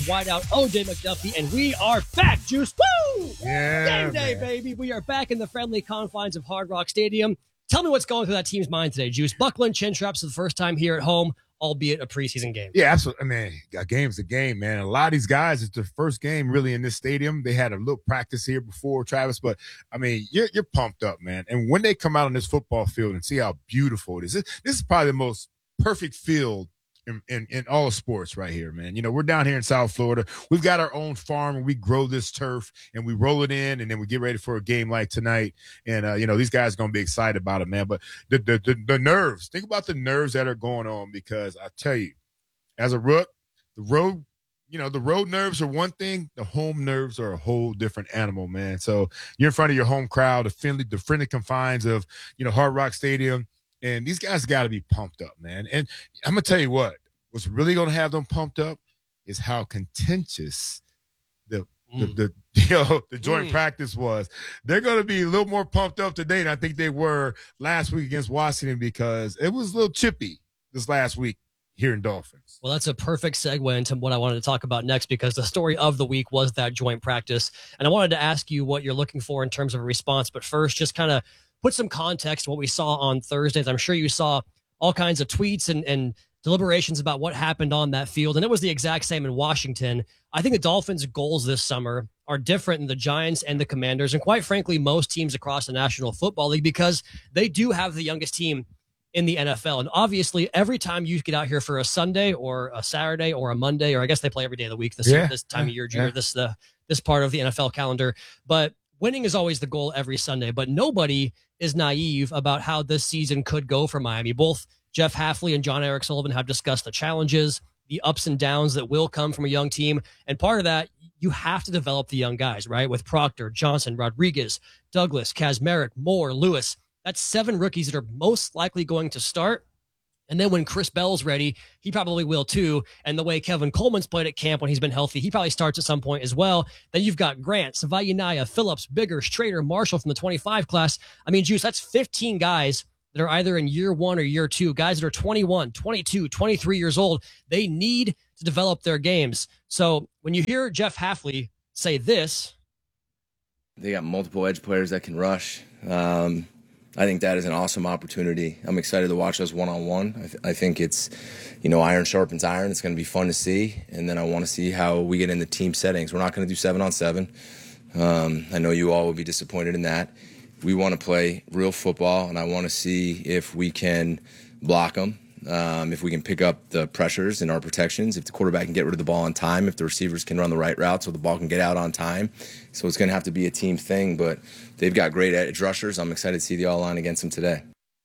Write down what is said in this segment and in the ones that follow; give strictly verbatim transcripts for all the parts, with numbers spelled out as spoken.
wideout O J McDuffie, and we are back, Juice. Woo! Yeah, Game day, man. baby. We are back in the friendly confines of Hard Rock Stadium. Tell me what's going through that team's mind today, Juice. Buckling chin straps for the first time here at home, albeit a preseason game. Yeah, absolutely. I mean, a game's a game, man. A lot of these guys, it's their first game really in this stadium. They had a little practice here before, Travis, but I mean, you're you're pumped up, man. And when they come out on this football field and see how beautiful it is, this, this is probably the most perfect field in, in, in all of sports right here, man. You know, we're down here in South Florida. We've got our own farm and we grow this turf and we roll it in and then we get ready for a game like tonight. And, uh, you know, these guys are going to be excited about it, man. But the, the, the, the nerves, think about the nerves that are going on because I tell you, as a rook, the road, you know, the road nerves are one thing. The home nerves are a whole different animal, man. So you're in front of your home crowd, the friendly, the friendly confines of, you know, Hard Rock Stadium. And these guys got to be pumped up, man. And I'm going to tell you what, what's really going to have them pumped up is how contentious the, mm. the, the, you know, the joint mm. practice was. They're going to be a little more pumped up today than I think they were last week against Washington because it was a little chippy this last week here in Dolphins. Well, that's a perfect segue into what I wanted to talk about next because the story of the week was that joint practice. And I wanted to ask you what you're looking for in terms of a response. But first, just kind of put some context to what we saw on Thursdays. I'm sure you saw all kinds of tweets and, and deliberations about what happened on that field. And it was the exact same in Washington. I think the Dolphins' goals this summer are different than the Giants and the Commanders. And quite frankly, most teams across the National Football League because they do have the youngest team in the N F L. And obviously, every time you get out here for a Sunday or a Saturday or a Monday, or I guess they play every day of the week this, yeah. this time of year, yeah. this, the, this part of the N F L calendar. But winning is always the goal every Sunday, but nobody is naive about how this season could go for Miami. Both Jeff Hafley and John Eric Sullivan have discussed the challenges, the ups and downs that will come from a young team. And part of that, you have to develop the young guys, right? With Proctor, Johnson, Rodriguez, Douglas, Kazmarek, Moore, Lewis. That's seven rookies that are most likely going to start. And then when Chris Bell's ready, he probably will too. And the way Kevin Coleman's played at camp when he's been healthy, he probably starts at some point as well. Then you've got Grant, Savayanaya, Phillips, Bigger, Strader, Marshall from the twenty-five class. I mean, Juice, that's fifteen guys that are either in year one or year two, guys that are twenty-one, twenty-two, twenty-three years old. They need to develop their games. So when you hear Jeff Hafley say this, they got multiple edge players that can rush. Um, I think that is an awesome opportunity. I'm excited to watch us one-on-one. I, th- I think it's, you know, iron sharpens iron. It's going to be fun to see. And then I want to see how we get into team settings. We're not going to do seven-on-seven. Um, I know you all will be disappointed in that. We want to play real football, and I want to see if we can block them, um, if we can pick up the pressures in our protections, if the quarterback can get rid of the ball on time, if the receivers can run the right route so the ball can get out on time. So it's going to have to be a team thing, but they've got great edge rushers. I'm excited to see the all-line against them today.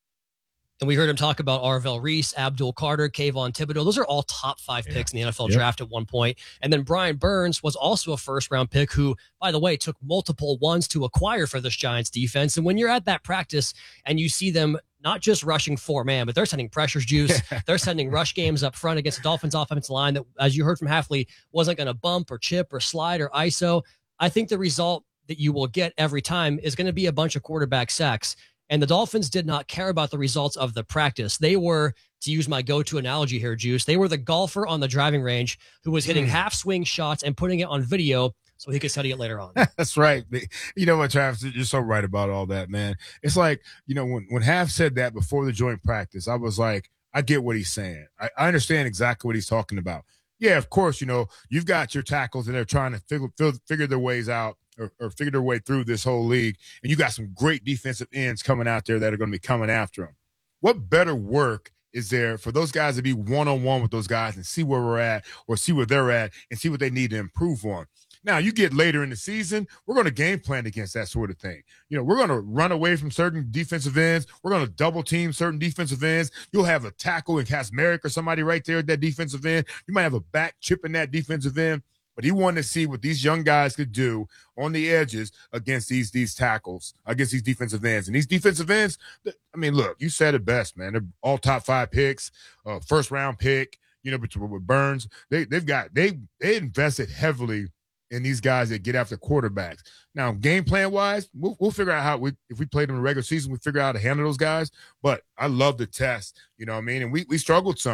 And we heard him talk about Arvell Reese, Abdul Carter, Kayvon Thibodeau. Those are all top five yeah. picks in the N F L yep. draft at one point. And then Brian Burns was also a first-round pick who, by the way, took multiple ones to acquire for this Giants defense. And when you're at that practice and you see them not just rushing four-man, but they're sending pressures, Juice. They're sending rush games up front against the Dolphins offensive line that, as you heard from Hafley, wasn't going to bump or chip or slide or I S O. I think the result that you will get every time is going to be a bunch of quarterback sacks. And the Dolphins did not care about the results of the practice. They were, to use my go-to analogy here, Juice, they were the golfer on the driving range who was hitting mm. half-swing shots and putting it on video so he could study it later on. That's right. You know what, Travis, you're so right about all that, man. It's like, you know, when, when Haf said that before the joint practice, I was like, I get what he's saying. I, I understand exactly what he's talking about. Yeah, of course, you know, you've got your tackles and they're trying to figure, figure their ways out. Or, or figure their way through this whole league, and you got some great defensive ends coming out there that are going to be coming after them. What better work is there for those guys to be one-on-one with those guys and see where we're at or see where they're at and see what they need to improve on? Now, you get later in the season, we're going to game plan against that sort of thing. You know, we're going to run away from certain defensive ends. We're going to double team certain defensive ends. You'll have a tackle in Kazmarek or somebody right there at that defensive end. You might have a back chipping that defensive end. But he wanted to see what these young guys could do on the edges against these these tackles, against these defensive ends. And these defensive ends, I mean, look, you said it best, man. They're all top five picks, uh, first round pick, you know, with Burns. They, they've got, they they invested heavily in these guys that get after quarterbacks. Now, game plan wise, we'll, we'll figure out how, we, if we played them in the regular season, we figure out how to handle those guys. But I love the test, you know what I mean? And we, we struggled some.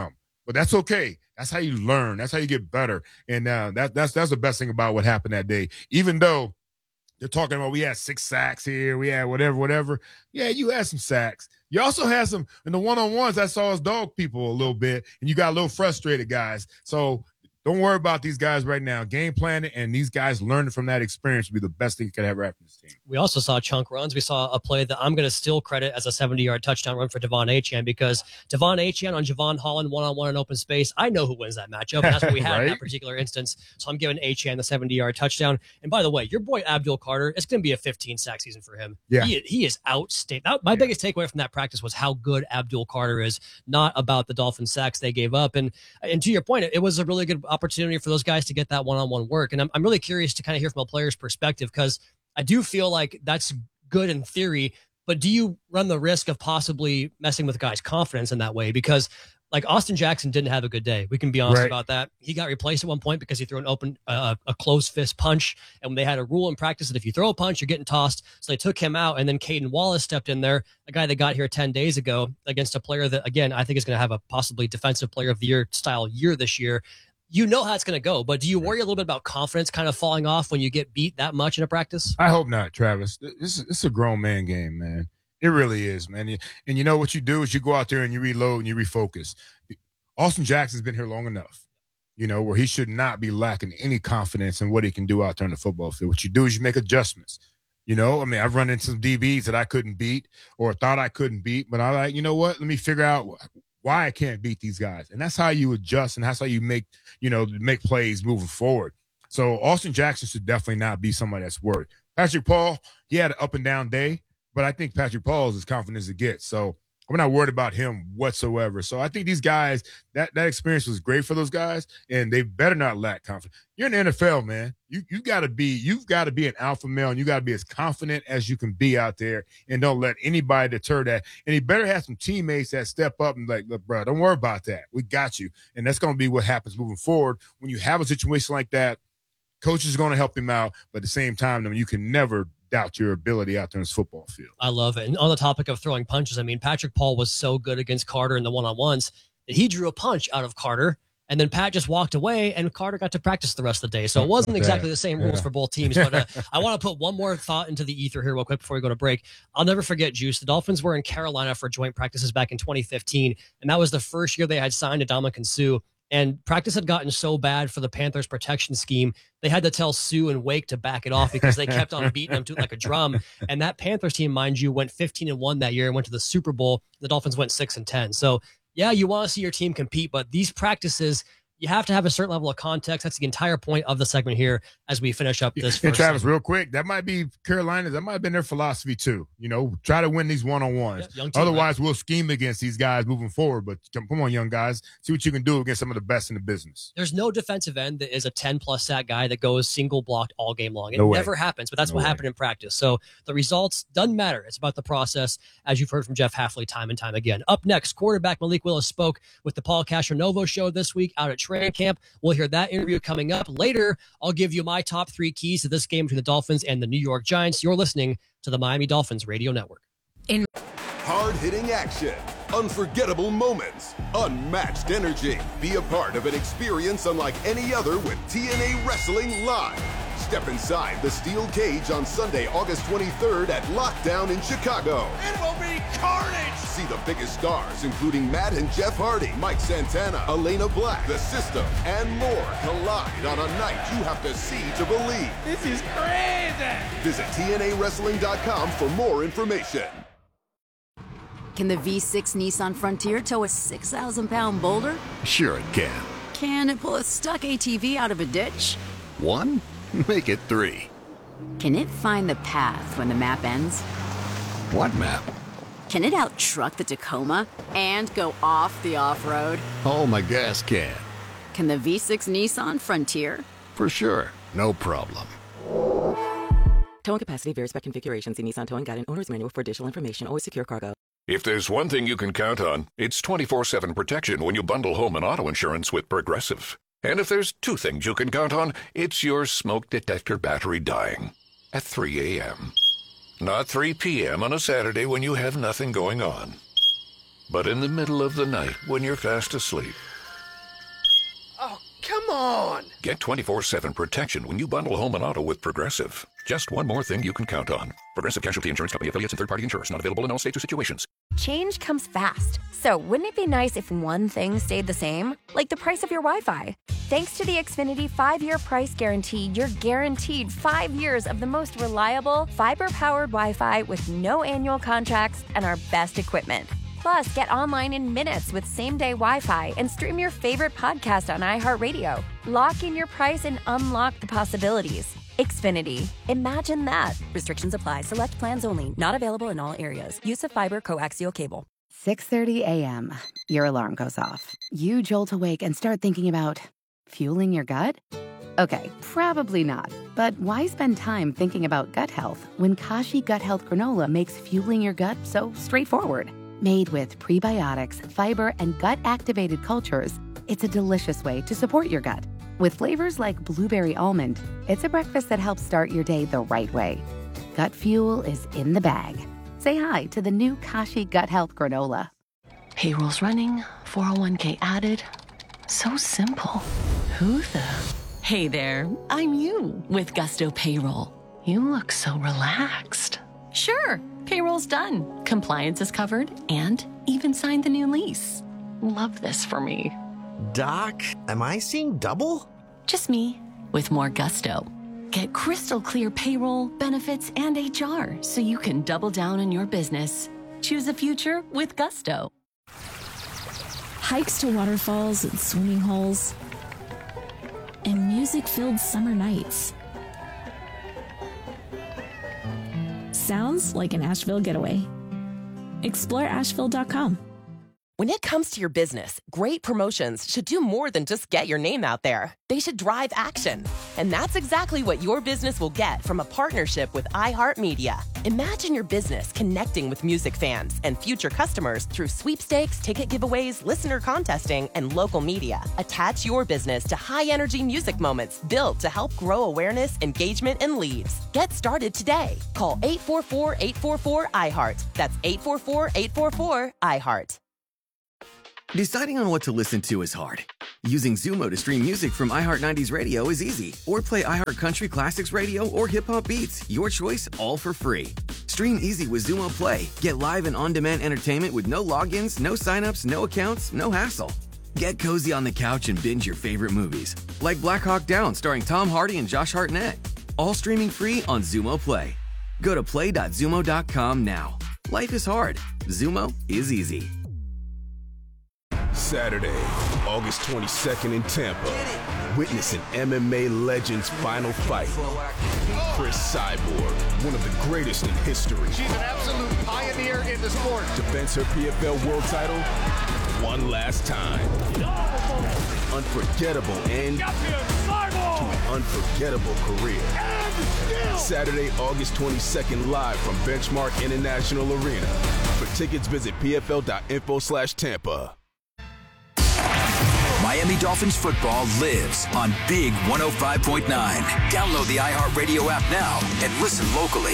but that's okay. That's how you learn. That's how you get better. And uh, that, that's that's the best thing about what happened that day. Even though they're talking about we had six sacks here, we had whatever, whatever. Yeah, you had some sacks. You also had some in the one-on-ones. I saw us dog people a little bit, and you got a little frustrated guys. So don't worry about these guys right now. Game planning, and these guys learning from that experience would be the best thing that could ever happen to this team. We also saw chunk runs. We saw a play that I'm going to still credit as a seventy-yard touchdown run for Devon Achane, because Devon Achane on Javon Holland one-on-one in open space, I know who wins that matchup. And that's what we had right? in that particular instance. So I'm giving Achane the seventy-yard touchdown. And by the way, your boy Abdul Carter, it's going to be a fifteen-sack season for him. Yeah. He, he is outstanding. That, my yeah. biggest takeaway from that practice was how good Abdul Carter is, not about the Dolphins sacks they gave up. And, and to your point, it, it was a really good opportunity for those guys to get that one-on-one work. And I'm, I'm really curious to kind of hear from a player's perspective, because I do feel like that's good in theory, but do you run the risk of possibly messing with guys' confidence in that way? Because like Austin Jackson didn't have a good day. We can be honest right. about that. He got replaced at one point because he threw an open, uh, a closed fist punch. And they had a rule in practice that if you throw a punch, you're getting tossed. So they took him out. And then Caden Wallace stepped in there, a guy that got here ten days ago, against a player that, again, I think is going to have a possibly defensive player of the year style year this year. You know how it's going to go, but do you worry a little bit about confidence kind of falling off when you get beat that much in a practice? I hope not, Travis. This is, this is a grown man game, man. It really is, man. And you know what you do is you go out there and you reload and you refocus. Austin Jackson's been here long enough, you know, where he should not be lacking any confidence in what he can do out there on the football field. What you do is you make adjustments. You know, I mean, I've run into some D Bs that I couldn't beat or thought I couldn't beat, but I like, you know what? Let me figure out why I can't beat these guys. And that's how you adjust, and that's how you make, you know, make plays moving forward. So Austin Jackson should definitely not be somebody that's worried. Patrick Paul, he had an up and down day, but I think Patrick Paul is as confident as it gets. So I'm not worried about him whatsoever. So I think these guys, that, that experience was great for those guys, and they better not lack confidence. You're in the N F L, man. You you gotta be, you've got to be an alpha male, and you gotta be as confident as you can be out there, and don't let anybody deter that. And he better have some teammates that step up and like, look, bro, don't worry about that. We got you. And that's gonna be what happens moving forward. When you have a situation like that, coach is gonna help him out, but at the same time, I mean, you can never doubt your ability out there in this football field. I love it. And on the topic of throwing punches, I mean, Patrick Paul was so good against Carter in the one-on-ones that he drew a punch out of Carter, and then Pat just walked away, and Carter got to practice the rest of the day. So it wasn't exactly the same rules yeah. for both teams. But uh, I want to put one more thought into the ether here real quick before we go to break. I'll never forget, Juice. The Dolphins were in Carolina for joint practices back in twenty fifteen, and that was the first year they had signed Ndamukong Suh. And practice had gotten so bad for the Panthers' protection scheme, they had to tell Sue and Wake to back it off because they kept on beating them to like a drum. And that Panthers team, mind you, went fifteen and one that year and went to the Super Bowl. The Dolphins went six and ten. So, yeah, you want to see your team compete, but these practices, you have to have a certain level of context. That's the entire point of the segment here as we finish up this. And first Travis, segment. Real quick, that might be Carolina's. That might have been their philosophy too. You know, try to win these one-on-ones. Yeah, team, Otherwise, right? We'll scheme against these guys moving forward. But come, come on, young guys, see what you can do against some of the best in the business. There's no defensive end that is a ten-plus sack guy that goes single blocked all game long. It no never happens, but that's no what way. happened in practice. So the results doesn't matter. It's about the process, as you've heard from Jeff Hafley time and time again. Up next, quarterback Malik Willis spoke with the Paul Castronovo show this week out at training camp. We'll hear that interview coming up. Later, I'll give you my top three keys to this game between the Dolphins and the New York Giants. You're listening to the Miami Dolphins Radio Network. In hard-hitting action, unforgettable moments, unmatched energy. Be a part of an experience unlike any other with T N A Wrestling Live. Step inside the steel cage on Sunday, August twenty-third at Lockdown in Chicago. It will be carnage! See the biggest stars, including Matt and Jeff Hardy, Mike Santana, Elena Black, The System, and more collide on a night you have to see to believe. This is crazy! Visit T N A wrestling dot com for more information. Can the V six Nissan Frontier tow a six thousand pound boulder? Sure it can. Can it pull a stuck A T V out of a ditch? One? Make it three. Can it find the path when the map ends? What map? Can it out-truck the Tacoma and go off the off-road? Oh, my gas can. Can the V six Nissan Frontier? For sure. No problem. Towing capacity varies by configuration. See Nissan Towing Guide and Owner's Manual for additional information. Always secure cargo. If there's one thing you can count on, it's twenty-four seven protection when you bundle home and auto insurance with Progressive. And if there's two things you can count on, it's your smoke detector battery dying at three a.m. Not three p.m. on a Saturday when you have nothing going on, but in the middle of the night when you're fast asleep. come on! Get twenty-four seven protection when you bundle home and auto with Progressive. Just one more thing you can count on. Progressive Casualty Insurance Company, affiliates, and third-party insurers. Not available in all states or situations. Change comes fast. So wouldn't it be nice if one thing stayed the same? Like the price of your Wi-Fi. Thanks to the Xfinity five-year price guarantee, you're guaranteed five years of the most reliable, fiber-powered Wi-Fi with no annual contracts and our best equipment. Plus, get online in minutes with same-day Wi-Fi and stream your favorite podcast on iHeartRadio. Lock in your price and unlock the possibilities. Xfinity. Imagine that. Restrictions apply. Select plans only. Not available in all areas. Use of fiber coaxial cable. six thirty a.m. Your alarm goes off. You jolt awake and start thinking about fueling your gut? Okay, probably not. But why spend time thinking about gut health when Kashi Gut Health Granola makes fueling your gut so straightforward? Made with prebiotics, fiber, and gut-activated cultures, it's a delicious way to support your gut. With flavors like blueberry almond, it's a breakfast that helps start your day the right way. Gut fuel is in the bag. Say hi to the new Kashi Gut Health Granola. Payroll's running, four oh one k added. So simple. Who the? Hey there, I'm you with Gusto Payroll. You look so relaxed. Sure, payroll's done. Compliance is covered and even signed the new lease. Love this for me. Doc, am I seeing double? Just me, with more gusto. Get crystal clear payroll, benefits, and H R so you can double down on your business. Choose a future with Gusto. Hikes to waterfalls and swimming holes, and music-filled summer nights. Sounds like an Asheville getaway. Explore Asheville dot com. When it comes to your business, great promotions should do more than just get your name out there. They should drive action. And that's exactly what your business will get from a partnership with iHeartMedia. Imagine your business connecting with music fans and future customers through sweepstakes, ticket giveaways, listener contesting, and local media. Attach your business to high-energy music moments built to help grow awareness, engagement, and leads. Get started today. Call eight four four, eight four four, I heart. That's eight four four, eight four four, I heart. Deciding on what to listen to is hard. Using Zumo to stream music from iHeart nineties Radio is easy. Or play iHeart Country Classics Radio or Hip Hop Beats. Your choice, all for free. Stream easy with Zumo Play. Get live and on-demand entertainment with no logins, no signups, no accounts, no hassle. Get cozy on the couch and binge your favorite movies. Like Black Hawk Down starring Tom Hardy and Josh Hartnett. All streaming free on Zumo Play. Go to play dot zumo dot com now. Life is hard. Zumo is easy. Saturday, August twenty-second in Tampa. Witness an M M A legend's final fight. Chris Cyborg, one of the greatest in history. She's an absolute pioneer in the sport. Defends her P F L world title one last time. Unforgettable end to an unforgettable career. Saturday, August twenty-second, live from Benchmark International Arena. For tickets, visit P F L dot info slash Tampa. Miami Dolphins football lives on Big one oh five point nine. Download the iHeartRadio app now and listen locally.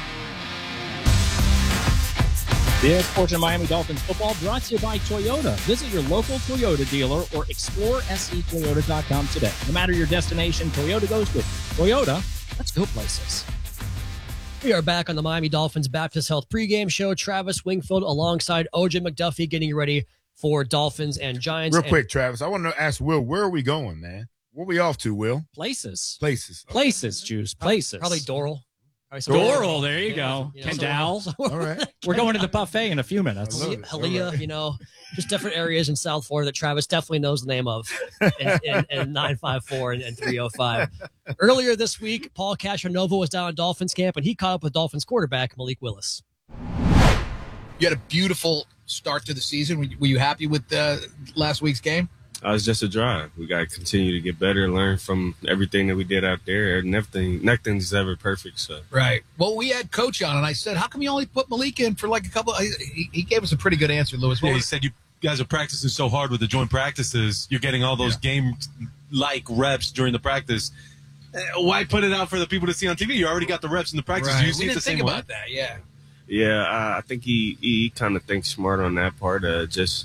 This portion of Miami Dolphins football brought to you by Toyota. Visit your local Toyota dealer or explore S E Toyota dot com today. No matter your destination, Toyota goes with Toyota. Let's go places. We are back on the Miami Dolphins Baptist Health pregame show. Travis Wingfield alongside O J McDuffie getting ready for Dolphins and Giants. Real and quick, Travis, I want to ask Will, where are we going, man? Where are we off to, Will? Places. Places. Okay. Places, Juice. Places. Probably Doral. Doral, there you go. You know, Kendall. so- All right. We're going to the buffet in a few minutes. Halia, you know, just different areas in South Florida that Travis definitely knows the name of in, in, in nine five four and, and three oh five. Earlier this week, Paul Castronovo was down at Dolphins camp, and he caught up with Dolphins quarterback Malik Willis. You had a beautiful start to the season. Were you, were you happy with uh, last week's game? Uh, it's just a drive. We got to continue to get better and learn from everything that we did out there. Nothing, nothing's ever perfect. So Right. Well, we had Coach on, and I said, how come you only put Malik in for like a couple? He, he gave us a pretty good answer, Lewis. What Yeah, he was- said you guys are practicing so hard with the joint practices. You're getting all those game-like reps during the practice. Uh, Why put it out for the people to see on T V? You already got the reps in the practice. Right. You We see it didn't the think same about way. that, yeah. yeah, uh, I think he he kind of thinks smart on that part. Uh, just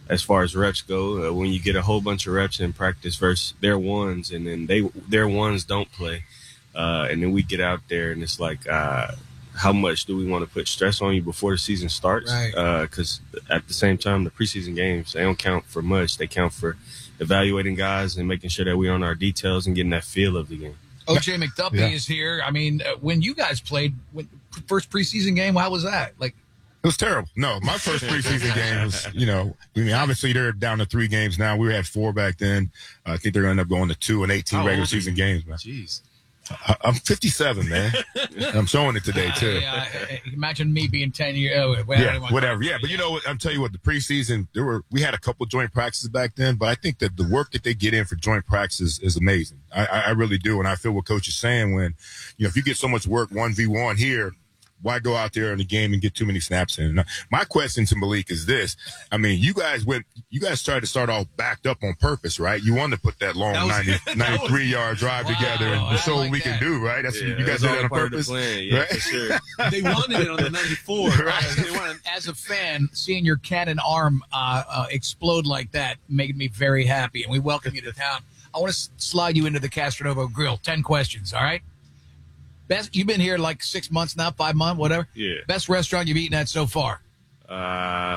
as far as reps go. Uh, when you get a whole bunch of reps in practice versus their ones, and then they their ones don't play, uh, and then we get out there and it's like, uh, how much do we want to put stress on you before the season starts? Because Right. uh, at the same time, the preseason games, they don't count for much. They count for evaluating guys and making sure that we're on our details and getting that feel of the game. O J McDuffie Yeah. is here. I mean, uh, when you guys played when, first preseason game, how was that? Like, It was terrible. No, my first preseason game was, you know, I mean, obviously they're down to three games now. We had four back then. Uh, I think they're going to end up going to two and eighteen How regular old are you? season games, man. Jeez. I, I'm fifty-seven, man. I'm showing it today, too. uh, uh, imagine me being ten years old. Well, I Yeah, don't wanna- whatever. Yeah, but you know what? I'm telling you what. The preseason, there were we had a couple joint practices back then, but I think that the work that they get in for joint practices is amazing. I, I, I really do, and I feel what Coach is saying when, you know, if you get so much work one v one here, why go out there in the game and get too many snaps in? Now, my question to Malik is this: I mean, you guys went, you guys tried to start off backed up on purpose, right? You wanted to put that long That was- ninety, that ninety-three yard drive together and I show like what we that. can do, right? That's Yeah, you guys that's did all that on part of the purpose, plan, yeah, right? for sure. They wanted it on the ninety-four. Right. They wanted- As a fan, seeing your cannon arm uh, uh, explode like that made me very happy, and we welcome you to town. I want to slide you into the Castronovo Grill. Ten questions, all right? Best. You've been here like six months now, five months, whatever. Yeah. Best restaurant you've eaten at so far? Uh,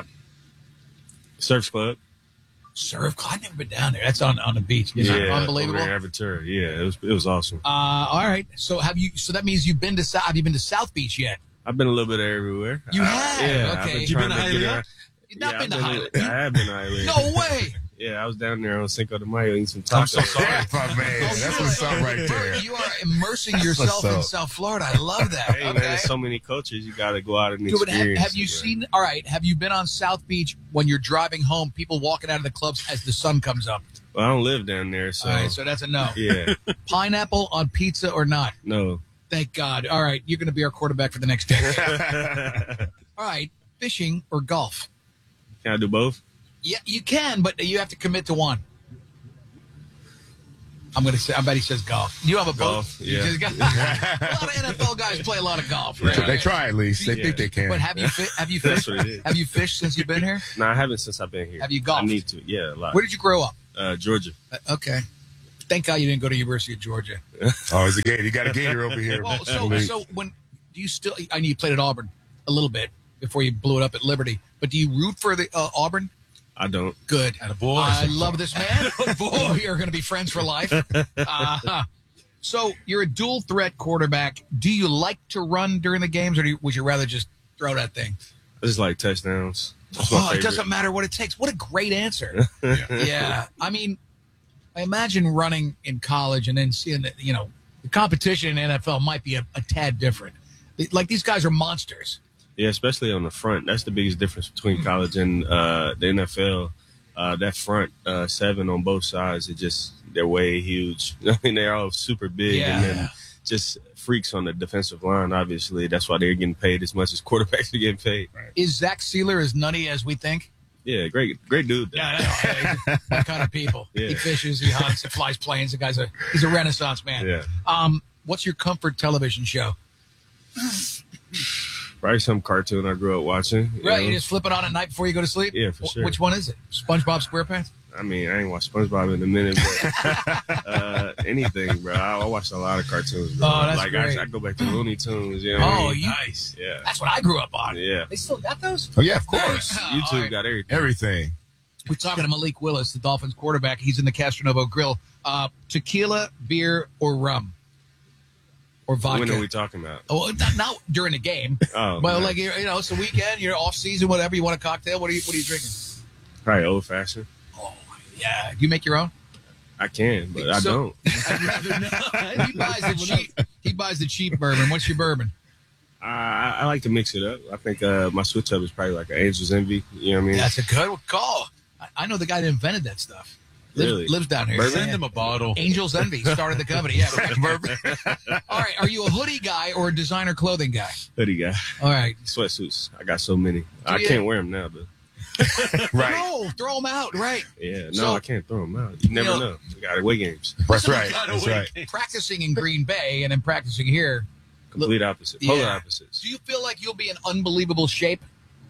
Surf Club. Surf Club. I've never been down there. That's on, on the beach. Isn't it yeah, unbelievable? over in Aventura. Yeah, it was it was awesome. Uh, all right. So have you? So that means you've been to South. Have you been to South Beach yet? I've been a little bit everywhere. You Uh, have? Yeah. I've Okay. been You trying been to to get Hialeah? around. You've not Yeah, been I've to Hialeah? I have been to Hialeah. No way. Yeah, I was down there on Cinco de Mayo eating some tacos. I'm so sorry. That's my man. That's what's up right there. You are immersing That's yourself what's in up. South Florida. I love that. Hey, man, Okay. there's so many cultures. You got to go out and Dude, have, experience. have you it, seen? All right. Have you been on South Beach when you're driving home? People walking out of the clubs as the sun comes up. Well, I don't live down there, so. All right. So that's a no. Yeah. Pineapple on pizza or not? No. Thank God. All right. You're going to be our quarterback for the next decade. All right. Fishing or golf? Can I do both? Yeah, you can, but you have to commit to one. I'm gonna say. I bet he says golf. You have a Golf, boat. You yeah. just got- a lot of N F L guys play a lot of golf. Right? They try at least. They think they can. But have you fi- have you That's fished? what it is. Have you fished since you've been here? No, I haven't since I've been here. Have you golfed? I need to. Yeah, a lot. Where did you grow up? Uh, Georgia. Uh, okay. Thank God you didn't go to University of Georgia. Oh, he's a gator. You got a gator over here. Well, so Malik. so when do you still? I know you played at Auburn a little bit before you blew it up at Liberty. But do you root for the uh, Auburn? I don't. Good. boy. I love this man. Boy, you're going to be friends for life. Uh, so you're a dual threat quarterback. Do you like to run during the games, or do you, would you rather just throw that thing? I just like touchdowns. That's my Oh, it favorite. doesn't matter what it takes. What a great answer. Yeah. I mean, I imagine running in college and then seeing that, you know, the competition in N F L might be a, a tad different. Like, these guys are monsters. Yeah, especially on the front. That's the biggest difference between college and uh, the N F L. Uh, that front uh, seven on both sides, it just they're way huge. I mean, they're all super big, Yeah. and then just freaks on the defensive line. Obviously, that's why they're getting paid as much as quarterbacks are getting paid. Is Zach Sealer as nutty as we think? Yeah, great, great dude. though. Yeah, I know. He's that kind of people. Yeah. He fishes, he hunts, he flies planes. The guy's a he's a renaissance man. Yeah. Um, what's your comfort television show? Probably some cartoon I grew up watching. you Right, know? you just flip it on at night before you go to sleep. Yeah, for Wh- sure. Which one is it? SpongeBob SquarePants? I mean, I ain't watched SpongeBob in a minute, but uh, anything, bro. I, I watched a lot of cartoons, bro. Oh, that's like great. I, I go back to Looney Tunes. You know what I Oh, mean? you, nice. Yeah. That's what I grew up on. Yeah. They still got those? Oh, yeah, of course. Oh, YouTube all right. got everything. Everything. We're talking to Malik Willis, the Dolphins quarterback. He's in the Castronovo Grill. Uh, tequila, beer, or rum? Or vodka? When are we talking about? Oh, not, not during the game. Oh, Well, nice. like, you know, it's a weekend, you're off season, whatever. You want a cocktail? What are you, what are you drinking? Probably old fashioned. Yeah. Do you make your own? I can, but I So- don't. I'd rather not. He buys the cheap. He buys the cheap bourbon. What's your bourbon? I, I like to mix it up. I think uh, my switch up is probably like an Angel's Envy. You know what I mean? That's a good call. I, I know the guy that invented that stuff. Lives, Really? lives down here. Bourbon? Yeah. Send him a bottle. Angel's Envy started the company. Yeah, bourbon. All right. Are you a hoodie guy or a designer clothing guy? Hoodie guy. All right. Sweatsuits. I got so many. I you- can't wear them now, though. Right. No, throw them out. Right. Yeah, no, So- I can't throw them out. You never You know- know. We got away games. That's right. By the That's way, right. Practicing in Green Bay and then practicing here. Complete opposite. Polar Yeah. opposites. Do you feel like you'll be in unbelievable shape?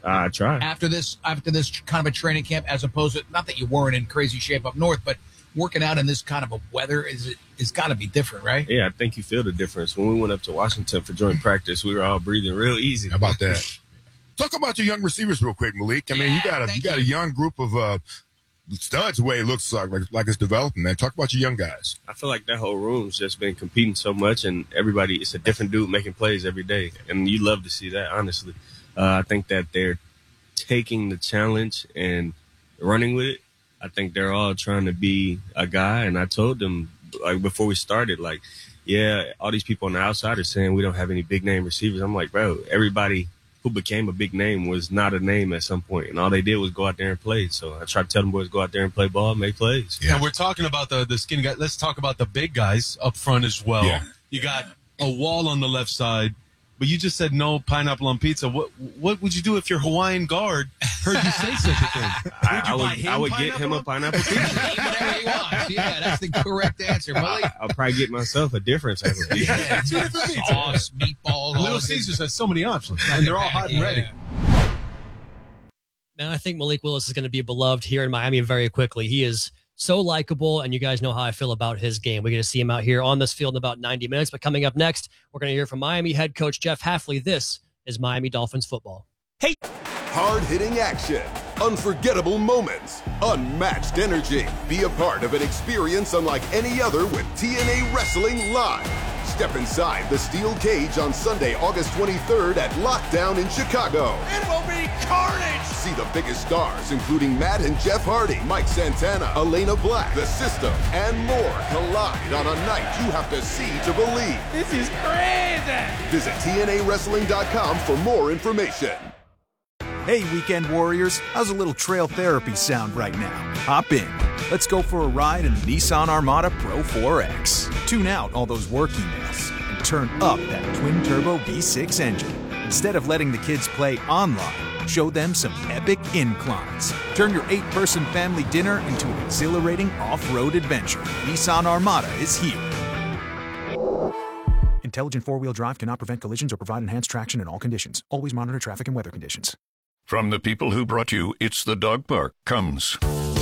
I try. After this, after this kind of a training camp, as opposed to, not that you weren't in crazy shape up north, but working out in this kind of a weather, is it, it's got to be different, right? Yeah, I think you feel the difference. When we went up to Washington for joint practice, we were all breathing real easy. How about that? Talk about your young receivers real quick, Malik. I mean, you got a you got a young group of uh, studs. The way it looks like, like like it's developing, man. Talk about your young guys. I feel like that whole room's just been competing so much, and everybody, it's a different dude making plays every day, and you love to see that. Honestly, uh, I think that they're taking the challenge and running with it. I think they're all trying to be a guy, and I told them like before we started, like, yeah, all these people on the outside are saying we don't have any big name receivers. I'm like, bro, everybody who became a big name was not a name at some point, and all they did was go out there and play. So I try to tell them boys, go out there and play ball, make plays. Yeah, and we're talking about the the skinny guys. Let's talk about the big guys up front as well. Yeah. You got a Wall on the left side, but you just said no pineapple on pizza. What what would you do if your Hawaiian guard heard you say such a thing? I, I would I would get him a pineapple pizza. Whatever you want. Yeah, that's the correct answer, Malik. I'll probably get myself a different type of pizza. Yeah, two different pizzas. Sauce, meatballs. Little Caesars has so many options, and they're all hot and ready. Man, I think Malik Willis is going to be beloved here in Miami very quickly. He is so likable, and you guys know how I feel about his game. We're going to see him out here on this field in about ninety minutes. But coming up next, we're going to hear from Miami head coach Jeff Hafley. This is Miami Dolphins football. Hey, hard-hitting action, unforgettable moments, unmatched energy. Be a part of an experience unlike any other with T N A Wrestling Live. Step inside the steel cage on Sunday, August twenty-third at Lockdown in Chicago. It will be carnage! See the biggest stars, including Matt and Jeff Hardy, Mike Santana, Elena Black, The System, and more collide on a night you have to see to believe. This is crazy! Visit T N A wrestling dot com for more information. Hey, weekend warriors, how's a little trail therapy sound right now? Hop in. Let's go for a ride in the Nissan Armada Pro four X. Tune out all those work emails and turn up that twin-turbo V six engine. Instead of letting the kids play online, show them some epic inclines. Turn your eight-person family dinner into an exhilarating off-road adventure. Nissan Armada is here. Intelligent four-wheel drive cannot prevent collisions or provide enhanced traction in all conditions. Always monitor traffic and weather conditions. From the people who brought you It's the Dog Park comes